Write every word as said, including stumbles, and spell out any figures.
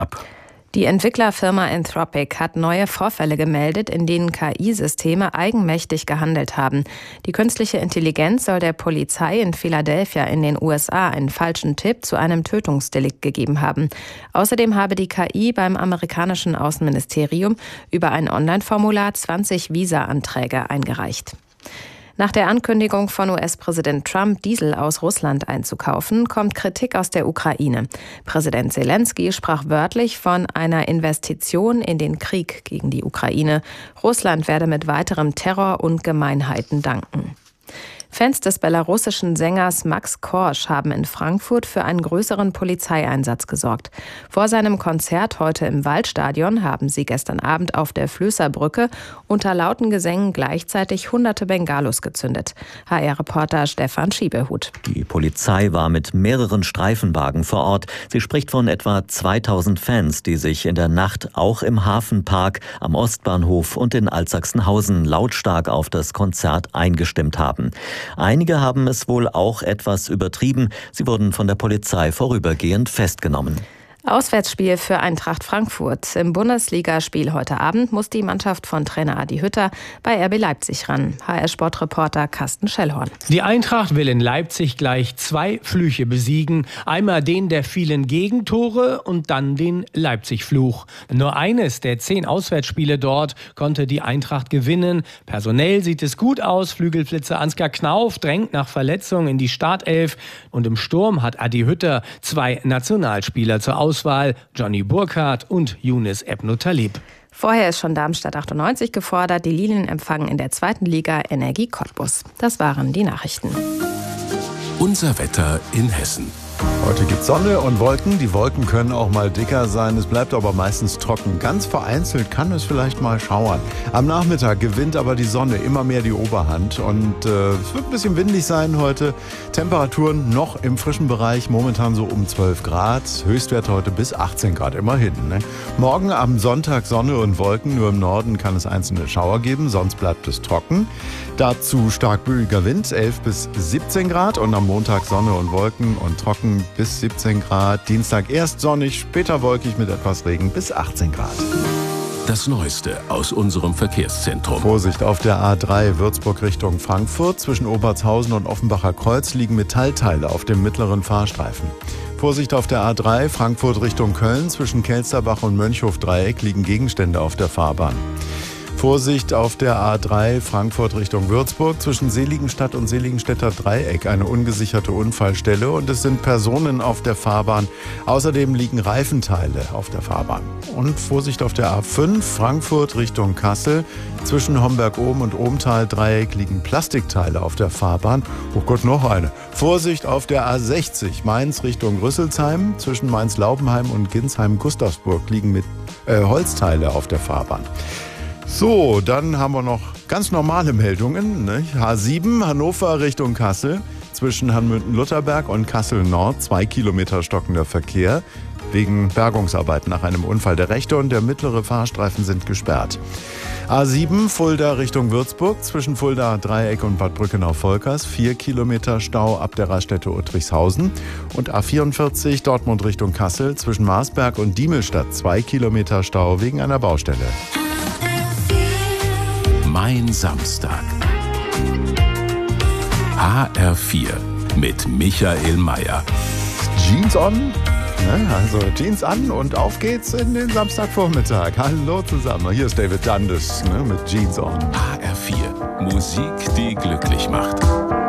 ab. Die Entwicklerfirma Anthropic hat neue Vorfälle gemeldet, in denen K I-Systeme eigenmächtig gehandelt haben. Die künstliche Intelligenz soll der Polizei in Philadelphia in den U S A einen falschen Tipp zu einem Tötungsdelikt gegeben haben. Außerdem habe die K I beim amerikanischen Außenministerium über ein Online-Formular zwanzig Visa-Anträge eingereicht. Nach der Ankündigung von U S-Präsident Trump, Diesel aus Russland einzukaufen, kommt Kritik aus der Ukraine. Präsident Zelensky sprach wörtlich von einer Investition in den Krieg gegen die Ukraine. Russland werde mit weiterem Terror und Gemeinheiten danken. Fans des belarussischen Sängers Max Korsch haben in Frankfurt für einen größeren Polizeieinsatz gesorgt. Vor seinem Konzert heute im Waldstadion haben sie gestern Abend auf der Flößerbrücke unter lauten Gesängen gleichzeitig hunderte Bengalos gezündet. H R-Reporter Stefan Schiebehut. Die Polizei war mit mehreren Streifenwagen vor Ort. Sie spricht von etwa zweitausend Fans, die sich in der Nacht auch im Hafenpark, am Ostbahnhof und in Altsachsenhausen lautstark auf das Konzert eingestimmt haben. Einige haben es wohl auch etwas übertrieben. Sie wurden von der Polizei vorübergehend festgenommen. Auswärtsspiel für Eintracht Frankfurt. Im Bundesligaspiel heute Abend muss die Mannschaft von Trainer Adi Hütter bei R B Leipzig ran. H R-Sportreporter Carsten Schellhorn. Die Eintracht will in Leipzig gleich zwei Flüche besiegen. Einmal den der vielen Gegentore und dann den Leipzig-Fluch. Nur eines der zehn Auswärtsspiele dort konnte die Eintracht gewinnen. Personell sieht es gut aus. Flügelflitzer Ansgar Knauf drängt nach Verletzung in die Startelf. Und im Sturm hat Adi Hütter zwei Nationalspieler zur Auswahl. Auswahl Johnny Burkhardt und Younes Ebno Talib. Vorher ist schon Darmstadt achtundneunzig gefordert. Die Lilien empfangen in der zweiten Liga Energie Cottbus. Das waren die Nachrichten. Unser Wetter in Hessen. Heute gibt es Sonne und Wolken. Die Wolken können auch mal dicker sein. Es bleibt aber meistens trocken. Ganz vereinzelt kann es vielleicht mal schauern. Am Nachmittag gewinnt aber die Sonne immer mehr die Oberhand. Und äh, es wird ein bisschen windig sein heute. Temperaturen noch im frischen Bereich. Momentan so um zwölf Grad. Höchstwerte heute bis achtzehn Grad immerhin. Ne? Morgen am Sonntag Sonne und Wolken. Nur im Norden kann es einzelne Schauer geben. Sonst bleibt es trocken. Dazu stark böiger Wind. elf bis siebzehn Grad. Und am Montag Sonne und Wolken und trocken bis siebzehn Grad. Dienstag erst sonnig, später wolkig mit etwas Regen bis achtzehn Grad. Das Neueste aus unserem Verkehrszentrum. Vorsicht auf der A drei Würzburg Richtung Frankfurt. Zwischen Obertshausen und Offenbacher Kreuz liegen Metallteile auf dem mittleren Fahrstreifen. Vorsicht auf der A drei Frankfurt Richtung Köln. Zwischen Kelsterbach und Mönchhof-Dreieck liegen Gegenstände auf der Fahrbahn. Vorsicht auf der A drei Frankfurt Richtung Würzburg. Zwischen Seligenstadt und Seligenstädter Dreieck eine ungesicherte Unfallstelle und es sind Personen auf der Fahrbahn. Außerdem liegen Reifenteile auf der Fahrbahn. Und Vorsicht auf der A fünf Frankfurt Richtung Kassel. Zwischen Homberg-Ohm und Ohmtal-Dreieck liegen Plastikteile auf der Fahrbahn. Oh Gott, noch eine. Vorsicht auf der A sechzig Mainz Richtung Rüsselsheim. Zwischen Mainz-Laubenheim und Ginsheim-Gustavsburg liegen mit äh, Holzteile auf der Fahrbahn. So, dann haben wir noch ganz normale Meldungen. Ne? H sieben, Hannover Richtung Kassel. Zwischen Hanmünden-Lutherberg und Kassel-Nord zwei Kilometer stockender Verkehr. Wegen Bergungsarbeiten nach einem Unfall. Der rechte und der mittlere Fahrstreifen sind gesperrt. A sieben, Fulda Richtung Würzburg. Zwischen Fulda Dreieck und Bad Brückenau-Volkers. vier Kilometer Stau ab der Raststätte Uttrichshausen. Und A vierundvierzig, Dortmund Richtung Kassel. Zwischen Marsberg und Diemelstadt. zwei Kilometer Stau wegen einer Baustelle. Mein Samstag. H R vier mit Michael Mayer. Jeans on? Ne? Also Jeans an und auf geht's in den Samstagvormittag. Hallo zusammen. Hier ist David Dundas, ne? Mit Jeans on. H R vier. Musik, die glücklich macht.